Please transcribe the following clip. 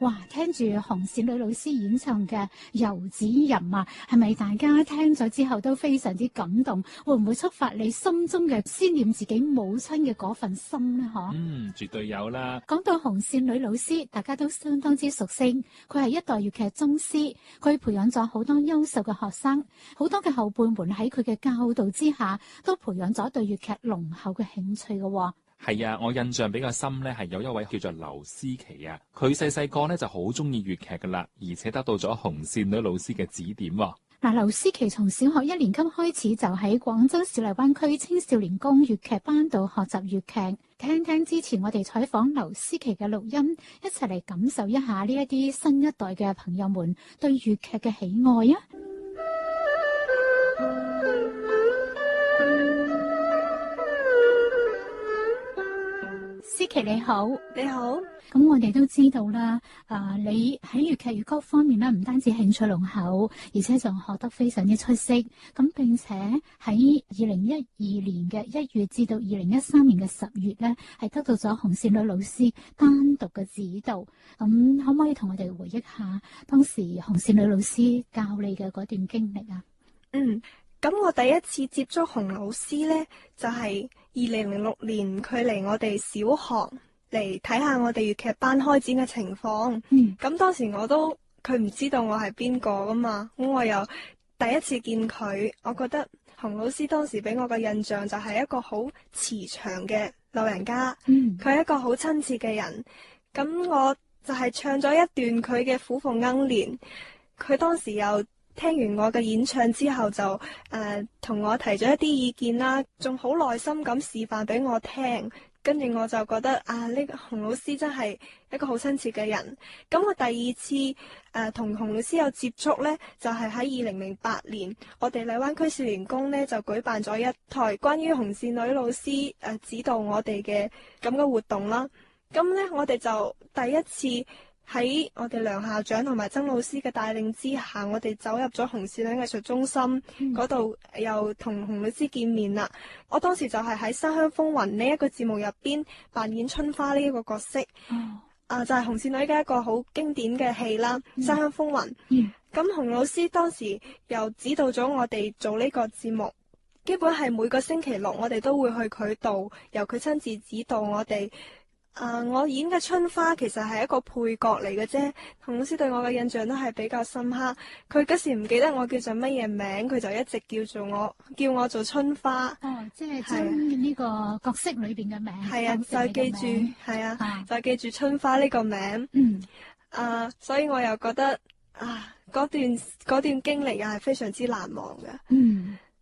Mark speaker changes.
Speaker 1: 哇！聽住紅線女老師演唱嘅《遊子吟》啊，係咪大家聽咗之後都非常之感動？會唔會觸發你心中嘅思念自己母親嘅嗰份心呢？
Speaker 2: 絕對有啦。
Speaker 1: 講到紅線女老師，大家都相當之熟悉，佢係一代粵劇宗師，佢培養咗好多優秀嘅學生，好多嘅後輩們喺佢嘅教導之下，都培養咗對粵劇濃厚嘅興趣嘅。
Speaker 2: 係啊，我印象比較深咧，係有一位叫做劉思琪啊，佢細個咧就好中意粵劇噶啦，而且得到咗紅線女老師嘅指點。
Speaker 1: 嗱，劉思琪從小學一年級開始就喺廣州小荔灣區青少年宮粵劇班度學習粵劇。聽聽之前我哋採訪劉思琪嘅錄音，一齊嚟感受一下呢一啲新一代嘅朋友們對粵劇嘅喜愛啊！思琪你好，
Speaker 3: 你好。
Speaker 1: 咁我哋都知道啦，你喺粵劇粵曲方面咧，唔單止興趣濃厚，而且仲學得非常之出色。咁並且喺2012年嘅1月至到2013年嘅10月咧，係得到咗紅線女老師單獨嘅指導。咁可唔可以同我哋回憶下當時紅線女老師教你嘅嗰段經歷啊？
Speaker 3: 咁我第一次接觸紅老師呢，就係2006年佢嚟我哋小學嚟睇下我哋粵劇班開展嘅情況。咁當時佢唔知道我係邊個噶嘛，咁我又第一次見佢，我覺得紅老師當時俾我嘅印象就係一個好慈祥嘅老人家，佢係一個好親切嘅人。咁我就係唱咗一段佢嘅《虎鳳鶯年》，佢當時又聽完我嘅演唱之後就同我提咗一啲意見啦，仲好耐心咁示範俾我聽，跟住我就覺得呢個紅老師真係一個好親切嘅人。咁我第二次同紅老師有接觸呢，就係喺2008年，我哋荔灣區少年宮呢就舉辦咗一台關於紅線女老師指導我哋嘅咁嘅活動啦。咁呢，我哋就第一次喺我哋梁校長同埋曾老師嘅帶領之下，我哋走入咗紅線女藝術中心嗰度，又同紅老師見面啦。我當時就係喺《西鄉風雲》呢一個節目入邊扮演春花呢一個角色，就係紅線女嘅一個好經典嘅戲啦，《西鄉風雲》。咁紅老師當時又指導咗我哋做呢個節目，基本係每個星期六我哋都會去佢度，由佢親自指導我哋。我演嘅春花其實係一個配角嚟嘅啫，紅老師對我嘅印象都係比較深刻。佢嗰時唔記得我叫做乜嘢名，佢就一直叫我做春花。
Speaker 1: 即係將呢個角色裏邊嘅名。係啊，
Speaker 3: 就記住，就記住春花呢個名。所以我又覺得嗰段經歷又係非常之難忘嘅。